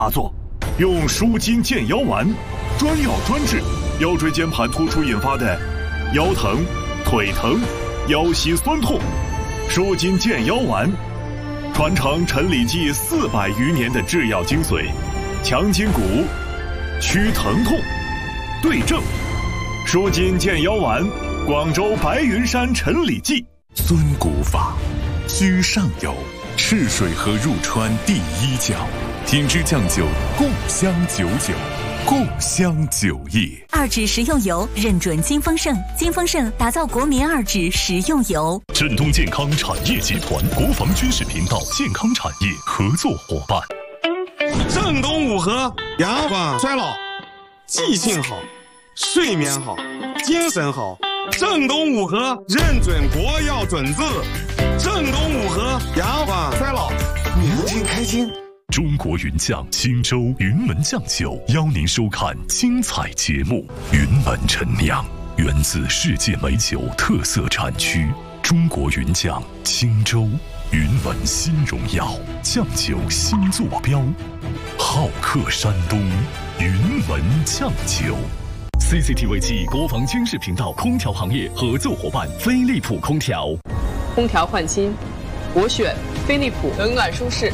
发作，用舒筋健腰丸，专药专治腰椎间盘突出引发的腰疼、腿疼、腰膝酸痛。舒筋健腰丸，传承陈李济400余年的制药精髓，强筋骨，祛疼痛，对症。舒筋健腰丸，广州白云山陈李济。 尊骨法，居上游，赤水河入川第1角，品质酱酒，共襄99，共襄酒业。 2指食用油认准金丰盛，金丰盛打造国民2指食用油。 振东健康产业集团国防军事频道健康产业合作伙伴。 正东五和阳光衰老，记性好，睡眠好，精神好。正东五和认准国药准字，正东五和阳光衰老，年轻开心。 中国云酱青州云门酱酒邀您收看精彩节目。云门陈酿源自世界美酒特色产区中国云酱青州云门新荣耀酱酒新坐标，好客山东云门酱酒。CCTV 暨国防军事频道空调行业合作伙伴飞利浦空调。 空调换新，我选飞利浦，冷暖舒适。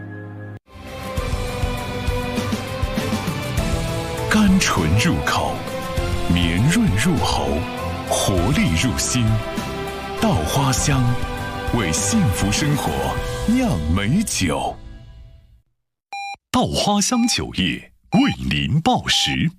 甘醇入口，绵润入喉，活力入心。稻花香，为幸福生活酿美酒。 稻花香酒业为您报时。